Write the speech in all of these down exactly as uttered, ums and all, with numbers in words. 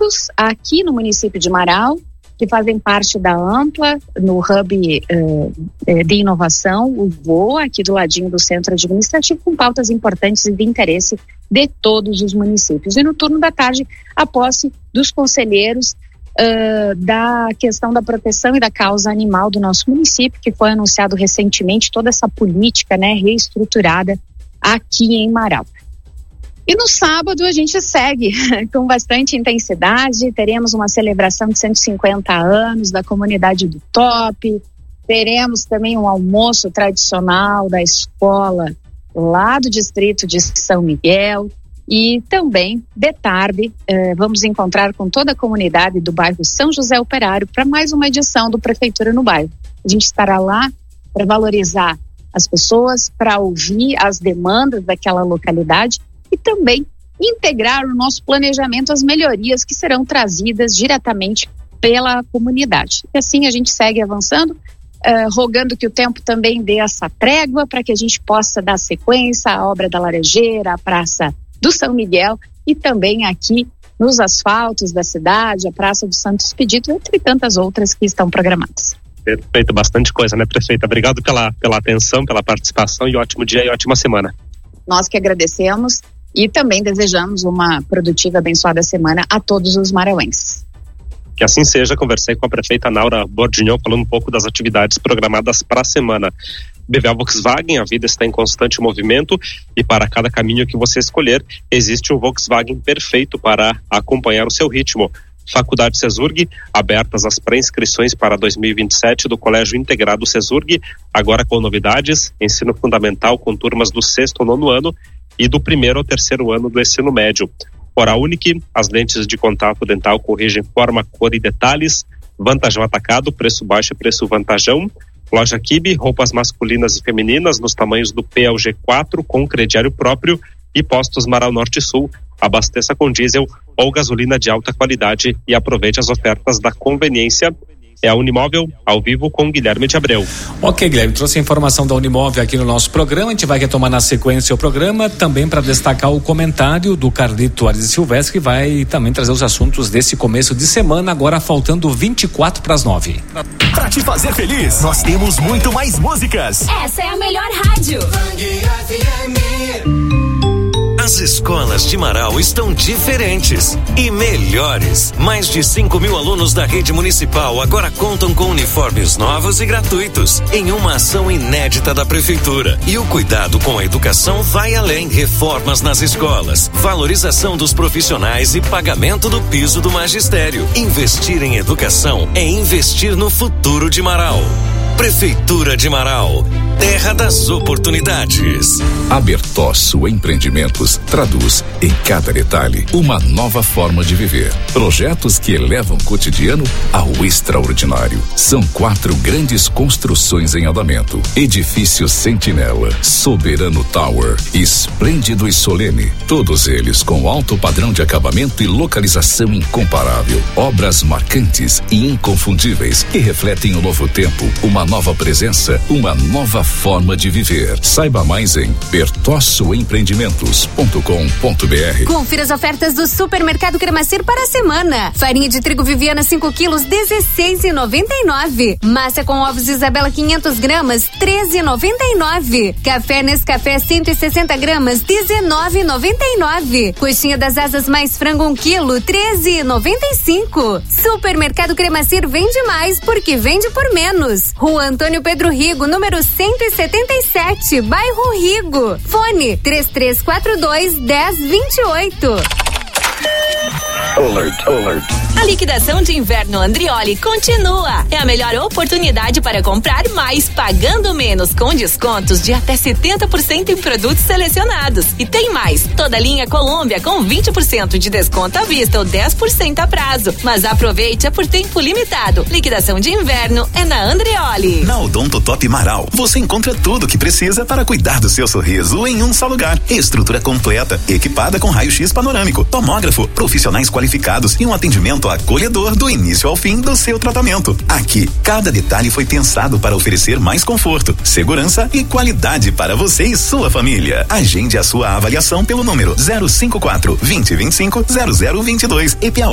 municípios aqui no município de Marau, que fazem parte da Ampla, no hub uh, de inovação, o V O A, aqui do ladinho do centro administrativo, com pautas importantes e de interesse de todos os municípios. E no turno da tarde, a posse dos conselheiros uh, da questão da proteção e da causa animal do nosso município, que foi anunciado recentemente, toda essa política, né, reestruturada aqui em Marau. E no sábado a gente segue com bastante intensidade, teremos uma celebração de cento e cinquenta anos da comunidade do Top, teremos também um almoço tradicional da escola lá do distrito de São Miguel e também de tarde eh, vamos encontrar com toda a comunidade do bairro São José Operário para mais uma edição do Prefeitura no Bairro. A gente estará lá para valorizar as pessoas, para ouvir as demandas daquela localidade e também integrar o nosso planejamento às melhorias que serão trazidas diretamente pela comunidade. E assim a gente segue avançando, uh, rogando que o tempo também dê essa trégua para que a gente possa dar sequência à obra da Laranjeira, à Praça do São Miguel e também aqui nos asfaltos da cidade, a Praça do Santo Expedito, entre tantas outras que estão programadas. Perfeito, bastante coisa, né, prefeita? Obrigado pela, pela atenção, pela participação e ótimo dia e ótima semana. Nós que agradecemos. E também desejamos uma produtiva e abençoada semana a todos os marauenses. Que assim seja. Conversei com a prefeita Naura Bordignon falando um pouco das atividades programadas para a semana. B V A Volkswagen, a vida está em constante movimento e para cada caminho que você escolher, existe um Volkswagen perfeito para acompanhar o seu ritmo. Faculdade CESURG, abertas as pré-inscrições para dois mil e vinte e sete do Colégio Integrado CESURG, agora com novidades, ensino fundamental com turmas do sexto ao nono ano e do primeiro ao terceiro ano do ensino médio. Oral Unique, as lentes de contato dental corrigem forma, cor e detalhes. Vantajão Atacado, preço baixo e preço vantajão. Loja Kibe, roupas masculinas e femininas nos tamanhos do P ao G quatro com crediário próprio. E Postos Marau Norte e Sul, abasteça com diesel ou gasolina de alta qualidade e aproveite as ofertas da conveniência. É a Unimóvel, ao vivo com Guilherme de Abreu. Ok, Guilherme, trouxe a informação da Unimóvel aqui no nosso programa. A gente vai retomar na sequência o programa, também para destacar o comentário do Carlito Ares Silvestre, que vai também trazer os assuntos desse começo de semana, agora faltando vinte e quatro para as nove. Pra te fazer feliz, nós temos muito mais músicas. Essa é a melhor rádio. As escolas de Marau estão diferentes e melhores. Mais de cinco mil alunos da rede municipal agora contam com uniformes novos e gratuitos, em uma ação inédita da prefeitura. E o cuidado com a educação vai além. Reformas nas escolas, valorização dos profissionais e pagamento do piso do magistério. Investir em educação é investir no futuro de Marau. Prefeitura de Marau, terra das oportunidades. A Bertosso Empreendimentos traduz em cada detalhe uma nova forma de viver. Projetos que elevam o cotidiano ao extraordinário. São quatro grandes construções em andamento: Edifício Sentinela, Soberano Tower, Esplêndido e Solene. Todos eles com alto padrão de acabamento e localização incomparável. Obras marcantes e inconfundíveis que refletem o novo tempo, uma nova presença, uma nova forma de viver. Saiba mais em bertosso empreendimentos ponto com ponto b r. Confira as ofertas do Supermercado Cremacir para a semana. Farinha de trigo Viviana cinco quilos, dezesseis reais e noventa e nove. Massa com ovos Isabela quinhentas gramas, treze reais e noventa e nove. Café Nescafé cento e sessenta gramas, dezenove reais e noventa e nove. Coxinha das Asas mais frango um quilo, treze reais e noventa e cinco. Supermercado Cremacir vende mais porque vende por menos. Rua Antônio Pedro Rigo, número cento e setenta e sete, bairro Rigo. Fone três três quatro dois, dez vinte e oito. Alert, alert. A liquidação de inverno Andrioli continua. É a melhor oportunidade para comprar mais pagando menos, com descontos de até setenta por cento em produtos selecionados. E tem mais, toda a linha Colômbia com vinte por cento de desconto à vista ou dez por cento a prazo. Mas aproveite, é por tempo limitado. Liquidação de inverno é na Andrioli. Na Odonto Top Marau, você encontra tudo o que precisa para cuidar do seu sorriso em um só lugar. Estrutura completa, equipada com raio-x panorâmico, tomógrafo, profissionais qualificados e um atendimento acolhedor do início ao fim do seu tratamento. Aqui, cada detalhe foi pensado para oferecer mais conforto, segurança e qualidade para você e sua família. Agende a sua avaliação pelo número zero cinco quatro, vinte, vinte e cinco, zero zero vinte e dois. E P A O C R O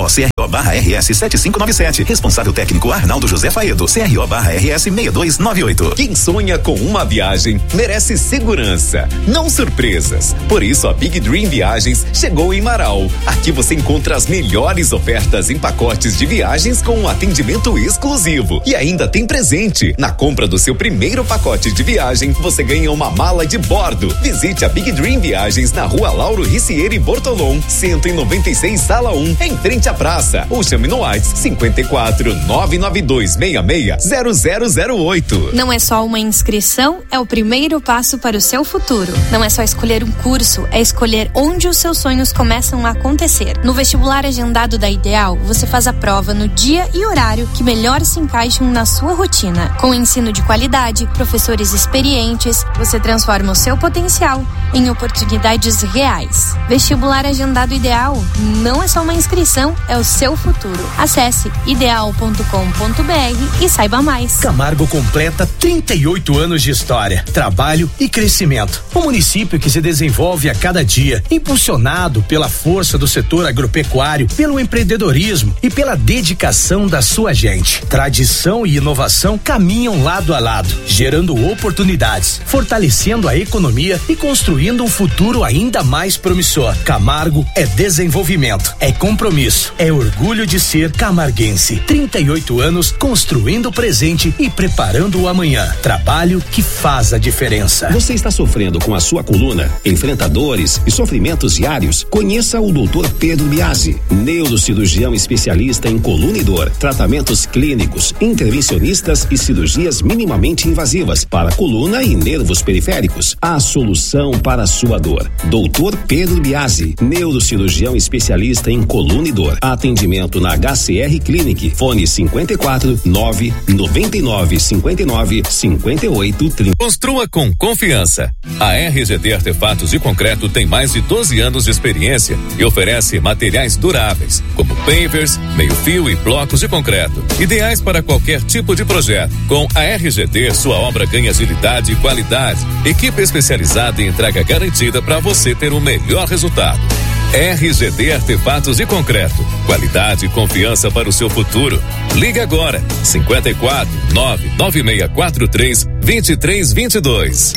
barra R S sete cinco nove sete. Responsável técnico Arnaldo José Faedo, C R O barra R S seis dois nove oito. Quem sonha com uma viagem merece segurança, não surpresas. Por isso a Big Dream Viagens chegou em Marau. Aqui você encontra as melhores ofertas em pacotes de viagens com um atendimento exclusivo. E ainda tem presente. Na compra do seu primeiro pacote de viagem, você ganha uma mala de bordo. Visite a Big Dream Viagens na rua Lauro Ricieri Bortolom, cento e noventa e seis, sala um, em frente à praça. Ou chame no WhatsApp cinco quatro nove nove dois seis seis zero zero zero oito. Não é só uma inscrição, é o primeiro passo para o seu futuro. Não é só escolher um curso, é escolher onde os seus sonhos começam a acontecer. No vestibular agendado da Ideal, você faz a prova no dia e horário que melhor se encaixam na sua rotina. Com ensino de qualidade, professores experientes, você transforma o seu potencial em oportunidades reais. Vestibular agendado Ideal não é só uma inscrição, é o seu futuro. Acesse ideal ponto com ponto br e saiba mais. Camargo completa trinta e oito anos de história, trabalho e crescimento. Um município que se desenvolve a cada dia, impulsionado pela força do setor agropecuário, pelo empreendedorismo e pela dedicação da sua gente. Tradição e inovação caminham lado a lado, gerando oportunidades, fortalecendo a economia e construindo um futuro ainda mais promissor. Camargo é desenvolvimento, é compromisso, é orgulho de ser camarguense. trinta e oito anos construindo o presente e preparando o amanhã. Trabalho que faz a diferença. Você está sofrendo com a sua coluna? Enfrenta dores e sofrimentos diários? Conheça o doutor Pedro Biasi, neurocirurgião especialista em coluna e dor, tratamentos clínicos, intervencionistas e cirurgias minimamente invasivas para coluna e nervos periféricos. A solução para a sua dor. doutor Pedro Biasi, neurocirurgião especialista em coluna e dor. Atendimento na H C R Clinic. Fone cinco quatro nove nove nove cinco nove cinco oito trinta. Construa com confiança. A R G D Artefatos de Concreto tem mais de doze anos de experiência e oferece materiais duráveis, como pavers, meio-fio e blocos de concreto, ideais para qualquer tipo de projeto. Com a R G D, sua obra ganha agilidade e qualidade. Equipe especializada em entrega garantida para você ter o melhor resultado. R G D Artefatos de Concreto. Qualidade e confiança para o seu futuro. Ligue agora. cinco quatro nove nove seis quatro três dois três dois dois.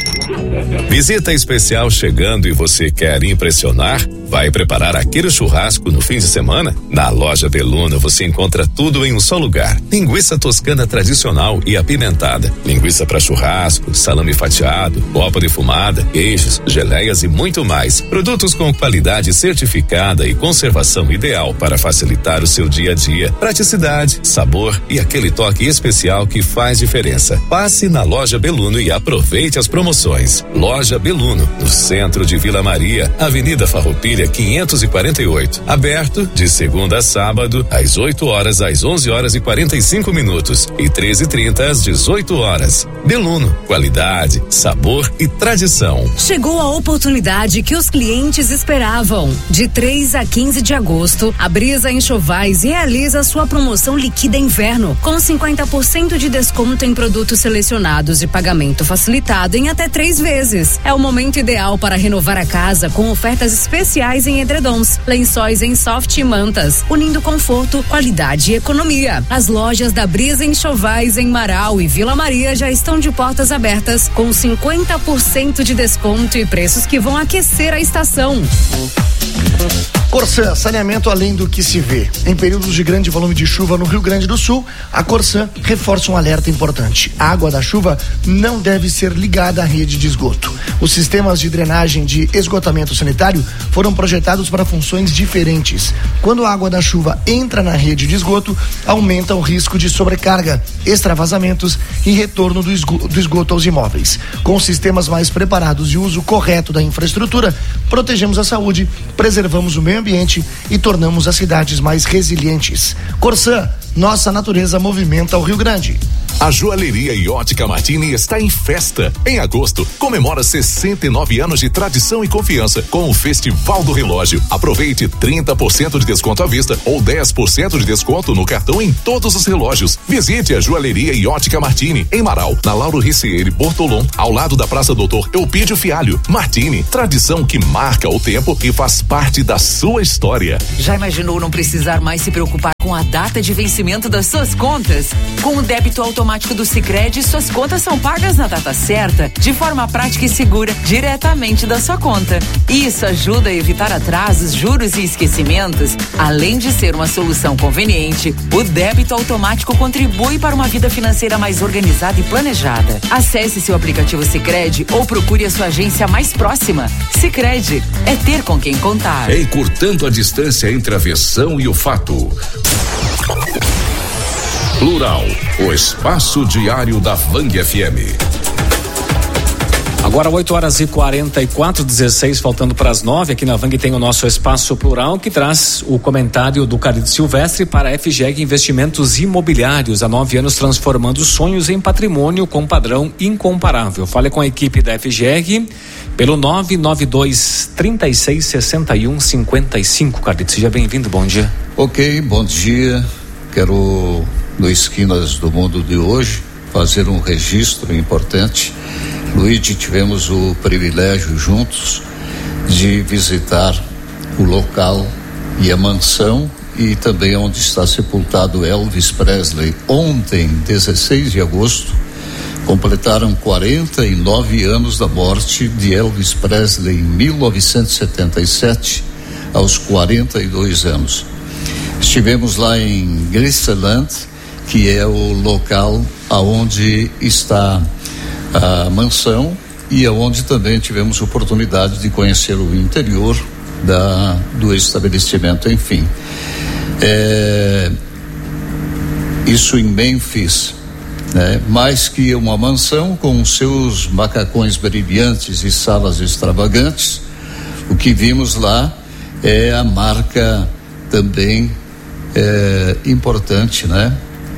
Visita especial chegando e você quer impressionar? Vai preparar aquele churrasco no fim de semana? Na loja Beluna você encontra tudo em um só lugar. Linguiça toscana tradicional e apimentada, linguiça para churrasco, salame fatiado, copa defumada, queijos, geleias e muito mais. Produtos com qualidade certificada e conservação ideal para facilitar o seu dia a dia. Praticidade, sabor e aquele toque especial que faz diferença. Passe na loja Beluno e aproveite as promoções. Loja Beluno, no centro de Vila Maria, Avenida Farroupilha quinhentos e quarenta e oito. Aberto de segunda a sábado, às oito horas às onze horas e quarenta e cinco minutos e treze e trinta às dezoito horas. Beluno, qualidade, sabor e tradição. Chegou a oportunidade que os clientes esperavam. De três a quinze de agosto, a Brisa Enxovais realiza sua promoção Liquida Inverno, com cinquenta por cento de desconto em produtos selecionados e pagamento facilitado em até três vezes. É o momento ideal para renovar a casa com ofertas especiais em edredons, lençóis em soft e mantas, unindo conforto, qualidade e economia. As lojas da Brisa Enxovais em Marau e Vila Maria já estão de portas abertas com cinquenta por cento de desconto e preços que vão aquecer a estação. Corsã, saneamento além do que se vê. Em períodos de grande volume de chuva no Rio Grande do Sul, a Corsã reforça um alerta importante. A água da chuva não deve ser ligada à rede de esgoto. Os sistemas de drenagem de esgotamento sanitário foram projetados para funções diferentes. Quando a água da chuva entra na rede de esgoto, aumenta o risco de sobrecarga, extravasamentos e retorno do esgoto, do esgoto aos imóveis. Com sistemas mais preparados e uso correto da infraestrutura, protegemos a saúde, preservamos o meio ambiente e tornamos as cidades mais resilientes. Corsã, nossa natureza movimenta o Rio Grande. A Joalheria e Ótica Martini está em festa. Em agosto, comemora sessenta e nove anos de tradição e confiança com o Festival do Relógio. Aproveite trinta por cento de desconto à vista ou dez por cento de desconto no cartão em todos os relógios. Visite a Joalheria e Ótica Martini, em Marau, na Lauro Ricieri Bortolom, ao lado da Praça Doutor Eupídio Fialho. Martini, tradição que marca o tempo e faz parte da sua história. Já imaginou não precisar mais se preocupar com a data de vencimento das suas contas? Com o débito automático do Sicredi, suas contas são pagas na data certa, de forma prática e segura, diretamente da sua conta. Isso ajuda a evitar atrasos, juros e esquecimentos. Além de ser uma solução conveniente, o débito automático contribui para uma vida financeira mais organizada e planejada. Acesse seu aplicativo Sicredi ou procure a sua agência mais próxima. Sicredi é ter com quem contar. Encurtando a distância entre a versão e o fato. Plural, o espaço diário da Vang F M. Agora oito horas e quarenta e quatro, dezesseis, faltando para as nove, aqui na Vang tem o nosso espaço plural que traz o comentário do Carlito Silvestre para a F G E G Investimentos Imobiliários, há nove anos transformando sonhos em patrimônio com padrão incomparável. Fale com a equipe da F G E G pelo nove nove dois, trinta e seis, sessenta e um, cinquenta e cinco. Carlito, seja bem-vindo, bom dia. Ok, bom dia. Quero, no Esquinas do Mundo de hoje, fazer um registro importante. Luigi, tivemos o privilégio juntos de visitar o local e a mansão e também onde está sepultado Elvis Presley. Ontem, dezesseis de agosto, completaram quarenta e nove anos da morte de Elvis Presley em mil novecentos e setenta e sete, aos quarenta e dois anos. Estivemos lá em Graceland, que é o local aonde está a mansão e aonde também tivemos oportunidade de conhecer o interior da, do estabelecimento. Enfim, é, isso em Memphis, né? Mais que uma mansão com seus macacões brilhantes e salas extravagantes, o que vimos lá é a marca também é, importante, né?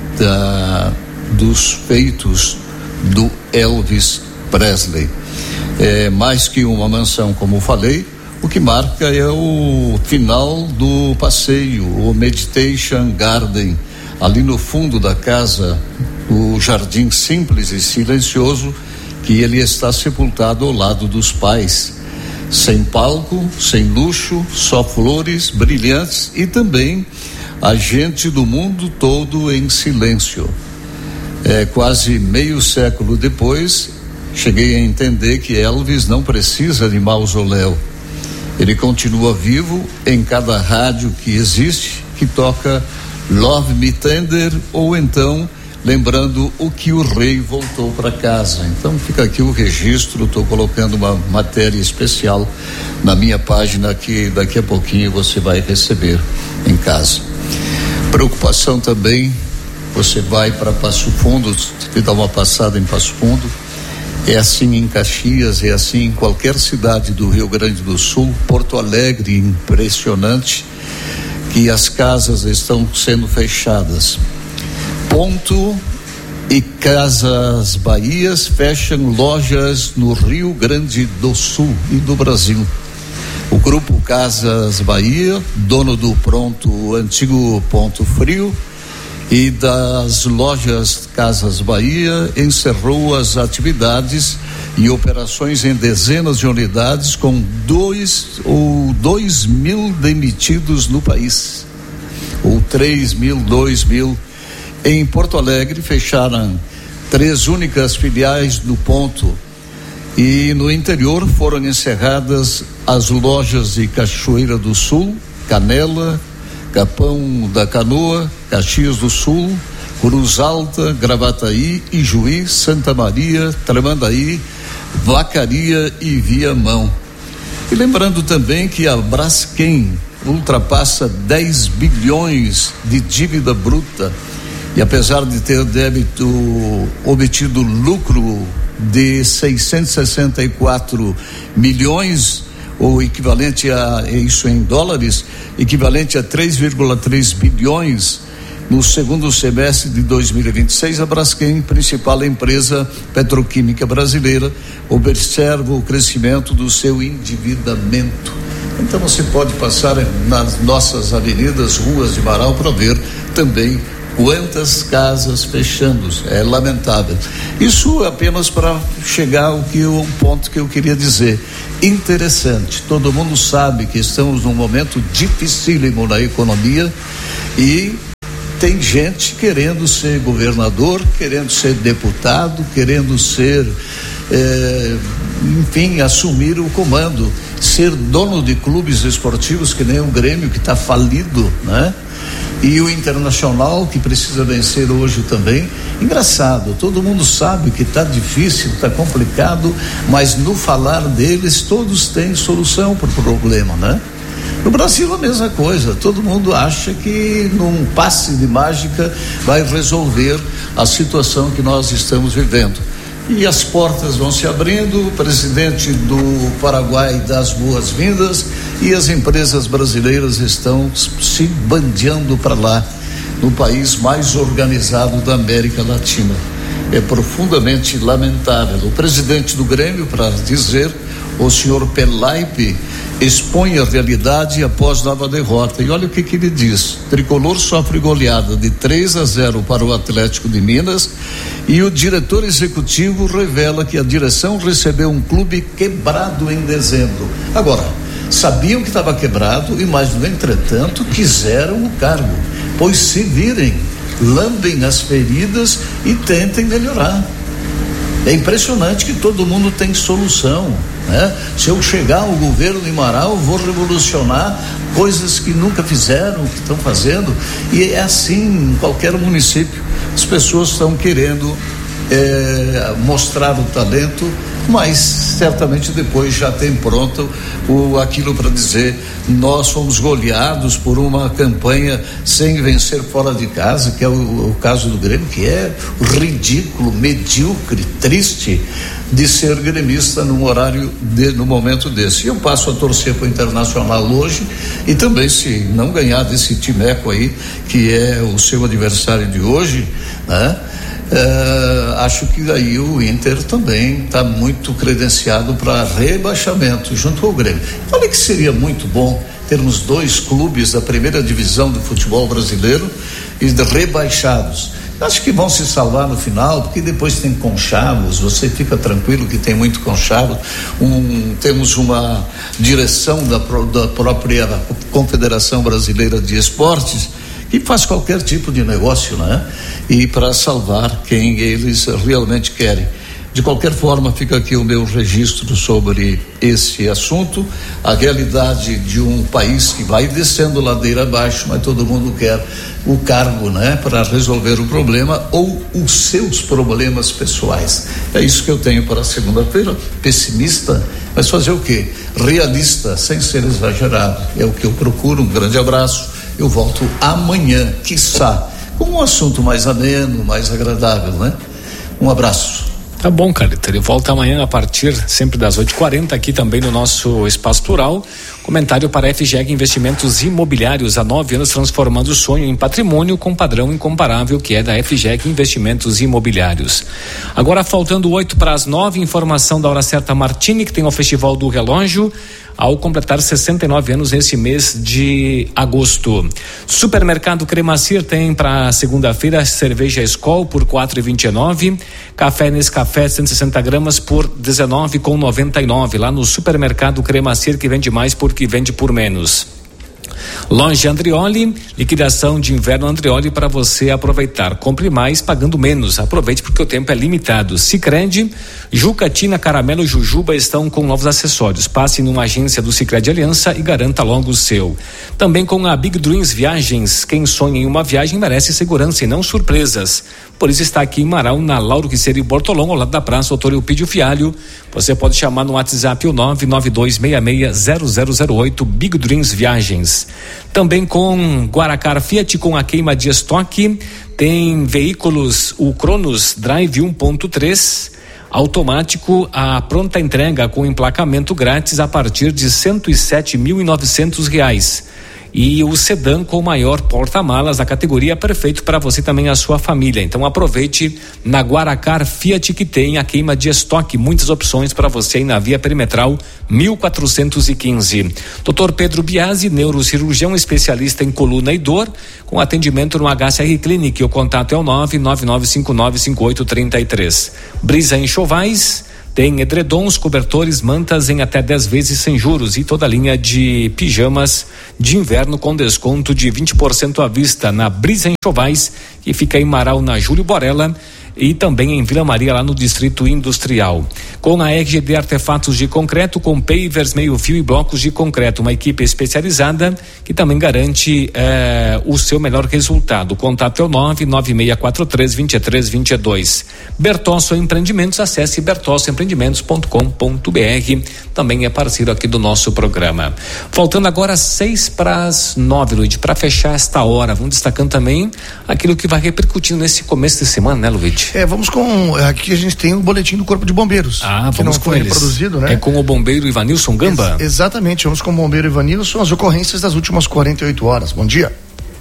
Da, dos feitos do Elvis Presley. É mais que uma mansão, como falei, o que marca é o final do passeio, o Meditation Garden, ali no fundo da casa, o jardim simples e silencioso, que ele está sepultado ao lado dos pais, sem palco, sem luxo, só flores brilhantes e também a gente do mundo todo em silêncio. É, quase meio século depois, cheguei a entender que Elvis não precisa de mausoléu. Ele continua vivo em cada rádio que existe, que toca Love Me Tender, ou então lembrando o que o rei voltou para casa. Então fica aqui o registro, estou colocando uma matéria especial na minha página que daqui a pouquinho você vai receber em casa. Preocupação também, você vai para Passo Fundo, e dá uma passada em Passo Fundo, é assim em Caxias, é assim em qualquer cidade do Rio Grande do Sul. Porto Alegre, impressionante, que as casas estão sendo fechadas. Ponto e Casas Bahias fecham lojas no Rio Grande do Sul e do Brasil. O grupo Casas Bahia, dono do Pronto, antigo Ponto Frio, e das lojas Casas Bahia, encerrou as atividades e operações em dezenas de unidades, com dois ou dois mil demitidos no país, ou três mil, dois mil. Em Porto Alegre fecharam três únicas filiais do Ponto, e no interior foram encerradas as lojas de Cachoeira do Sul, Canela, Capão da Canoa, Caxias do Sul, Cruz Alta, Gravataí, Ijuí, Santa Maria, Tramandaí, Vacaria e Viamão. E lembrando também que a Braskem ultrapassa dez bilhões de dívida bruta, e apesar de ter débito obtido lucro de seiscentos e sessenta e quatro milhões, ou equivalente a isso em dólares, equivalente a três vírgula três bilhões, No segundo semestre de dois mil e vinte e seis, a Braskem, principal empresa petroquímica brasileira, observa o crescimento do seu endividamento. Então você pode passar nas nossas avenidas, ruas de Marau, para ver também quantas casas fechando. É lamentável. Isso é apenas para chegar ao que um ponto que eu queria dizer. Interessante. Todo mundo sabe que estamos num momento dificílimo na economia e tem gente querendo ser governador, querendo ser deputado, querendo ser, é, enfim, assumir o comando, ser dono de clubes esportivos que nem o Grêmio, que está falido, né? E o Internacional, que precisa vencer hoje também. Engraçado, todo mundo sabe que está difícil, está complicado, mas no falar deles todos têm solução para o problema, né? No Brasil a mesma coisa, todo mundo acha que num passe de mágica vai resolver a situação que nós estamos vivendo. E as portas vão se abrindo, o presidente do Paraguai dá as boas-vindas e as empresas brasileiras estão se bandeando para lá, no país mais organizado da América Latina. É profundamente lamentável. O presidente do Grêmio, para dizer, o senhor Pelaipe, expõe a realidade após nova derrota. E olha o que, que ele diz: Tricolor sofre goleada de três a zero para o Atlético de Minas e o diretor executivo revela que a direção recebeu um clube quebrado em dezembro. Agora, sabiam que estava quebrado e, mas no entretanto, quiseram o cargo, pois se virem, lambem as feridas e tentem melhorar. É impressionante que todo mundo tem solução, né? Se eu chegar ao governo de Marau, vou revolucionar coisas que nunca fizeram, que estão fazendo, e é assim em qualquer município. As pessoas estão querendo é, mostrar o talento, mas certamente depois já tem pronto o, aquilo para dizer: nós fomos goleados por uma campanha sem vencer fora de casa, que é o, o caso do Grêmio, que é ridículo, medíocre, triste de ser gremista num horário, de, no momento desse. Eu passo a torcer para o Internacional hoje e também, se não ganhar desse timeco aí, que é o seu adversário de hoje, né? Uh, acho que daí o Inter também está muito credenciado para rebaixamento junto ao Grêmio. Olha que seria muito bom termos dois clubes da primeira divisão do futebol brasileiro e rebaixados. Acho que vão se salvar no final, porque depois tem conchavos, você fica tranquilo que tem muito conchavo. Um, temos uma direção da, da própria Confederação Brasileira de Esportes que faz qualquer tipo de negócio, né? E para salvar quem eles realmente querem. De qualquer forma, fica aqui o meu registro sobre esse assunto, a realidade de um país que vai descendo ladeira abaixo, mas todo mundo quer o cargo, né, para resolver o problema ou os seus problemas pessoais. É isso que eu tenho para segunda-feira. Pessimista, mas fazer o quê? Realista, sem ser exagerado. É o que eu procuro. Um grande abraço. Eu volto amanhã, quiçá, com um assunto mais ameno, mais agradável, né? Um abraço. Tá bom, Carlito. Ele volta amanhã a partir sempre das oito e quarenta aqui também no nosso Espaço Plural. Comentário para a F G E G Investimentos Imobiliários, há nove anos transformando o sonho em patrimônio com padrão incomparável que é da F G E G Investimentos Imobiliários. Agora faltando oito para as nove, informação da Hora Certa Martini, que tem o Festival do Relógio ao completar sessenta e nove anos esse mês de agosto. Supermercado Cremacir tem para segunda-feira cerveja Skol por quatro e vinte e nove, café Nescafé cento e sessenta gramas por dezenove com noventa e nove, lá no Supermercado Cremacir, que vende mais porque vende por menos. Loja Andrioli, liquidação de inverno Andrioli para você aproveitar. Compre mais pagando menos. Aproveite porque o tempo é limitado. Sicredi, Jucatina, Caramelo e Jujuba estão com novos acessórios. Passe numa agência do Sicredi Aliança e garanta logo o seu. Também com a Big Dreams Viagens. Quem sonha em uma viagem merece segurança e não surpresas. Por isso está aqui em Marau, na Lauro Quisseiro e Bortolão, ao lado da Praça Doutor Eupídio Fialho. Você pode chamar no WhatsApp o nove nove dois seis seis zero zero zero oito, Big Dreams Viagens. Também com Guaracar Fiat, com a queima de estoque, tem veículos, o Cronos Drive um ponto três, automático, a pronta entrega com emplacamento grátis a partir de cento e sete mil e novecentos reais. e o sedã com o maior porta-malas da categoria, perfeito para você também e a sua família. Então aproveite na Guaracar Fiat, que tem a queima de estoque, muitas opções para você aí na Via Perimetral mil quatrocentos e quinze. doutor Pedro Biasi, neurocirurgião especialista em coluna e dor, com atendimento no H C R Clinic. O contato é o nove nove nove cinco nove cinco oito três três. Brisa Enxovais tem edredons, cobertores, mantas em até dez vezes sem juros e toda a linha de pijamas de inverno com desconto de vinte por cento à vista na Brisa Enxovais, que fica em Marau, na Júlio Borella, e também em Vila Maria, lá no Distrito Industrial. Com a R G D Artefatos de Concreto, com pavers, meio fio e blocos de concreto, uma equipe especializada que também garante eh, o seu melhor resultado. O contato é o nove nove seis quatro três dois três dois dois. Bertosso Empreendimentos, acesse bertosso empreendimentos ponto com ponto b r, também é parceiro aqui do nosso programa. Faltando agora seis para as nove, Luiz, para fechar esta hora, vamos destacando também aquilo que vai repercutindo nesse começo de semana, né, Luiz? É, vamos com, aqui a gente tem o boletim do Corpo de Bombeiros. Ah, que vamos não com foi eles. reproduzido, né? É com o bombeiro Ivanilson Gamba? Ex- exatamente, vamos com o bombeiro Ivanilson, as ocorrências das últimas quarenta e oito horas. Bom dia.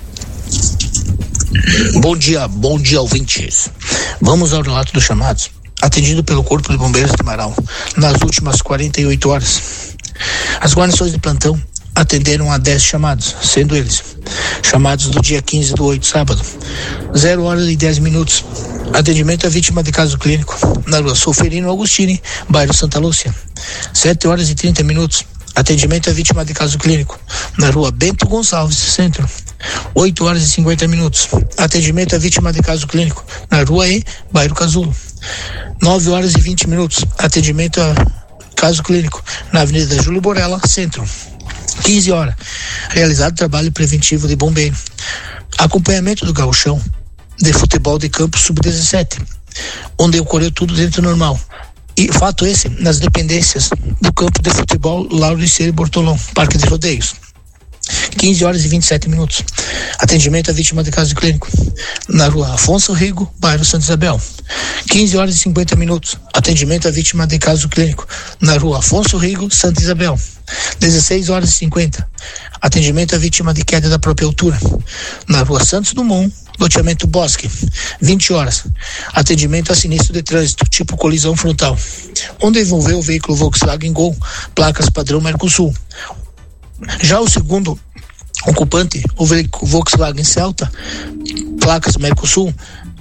Bom dia, bom dia, ouvintes. Vamos ao relato dos chamados, atendido pelo Corpo de Bombeiros de Marau, nas últimas quarenta e oito horas. As guarnições de plantão atenderam a dez chamados, sendo eles chamados do dia quinze do oito, sábado, zero horas e dez minutos. Atendimento à vítima de caso clínico na rua Solferino Agostini, bairro Santa Lúcia. sete horas e trinta minutos. Atendimento à vítima de caso clínico na rua Bento Gonçalves, centro. oito horas e cinquenta minutos. Atendimento à vítima de caso clínico na rua E, bairro Casulo. nove horas e vinte minutos. Atendimento a caso clínico na Avenida Júlio Borella, centro. quinze horas. Realizado trabalho preventivo de bombeiro. Acompanhamento do gauchão de futebol de campo sub dezessete, onde ocorreu tudo dentro do normal. E fato esse nas dependências do campo de futebol Lauriceiro Bortolão, Parque de Rodeios. quinze horas e vinte e sete minutos. Atendimento à vítima de caso clínico na rua Afonso Rigo, bairro Santa Isabel. quinze horas e cinquenta minutos. Atendimento à vítima de caso clínico na rua Afonso Rigo, Santa Isabel. dezesseis horas e cinquenta. Atendimento à vítima de queda da própria altura na rua Santos Dumont, loteamento Bosque. vinte horas. Atendimento a sinistro de trânsito, tipo colisão frontal, onde envolveu o veículo Volkswagen Gol, placas padrão Mercosul. Já o segundo ocupante, o veículo Volkswagen Celta, placas Mercosul,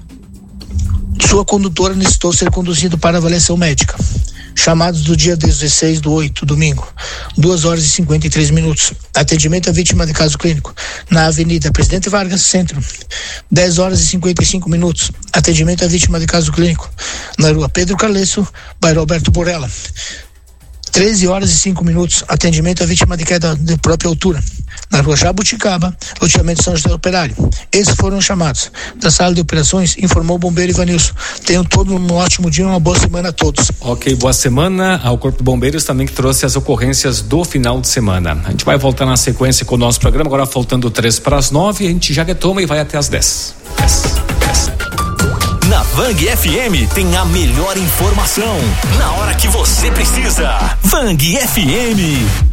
sua condutora necessitou ser conduzido para avaliação médica. Chamados do dia dezesseis do oito, domingo, duas horas e cinquenta e três minutos. Atendimento à vítima de caso clínico na Avenida Presidente Vargas, centro. dez horas e cinquenta e cinco minutos. Atendimento à vítima de caso clínico na rua Pedro Carlesso, bairro Alberto Borella. treze horas e cinco minutos. Atendimento à vítima de queda de própria altura na rua Jabuticaba, loteamento São José do Operário. Esses foram chamados. Da sala de operações, informou o bombeiro Ivanilson. Tenham todo um ótimo dia e uma boa semana a todos. Ok, boa semana ao Corpo de Bombeiros também, que trouxe as ocorrências do final de semana. A gente vai voltar na sequência com o nosso programa, agora faltando três para as nove, a gente já retoma e vai até as dez. dez, dez. Na Vang F M tem a melhor informação na hora que você precisa. Vang F M.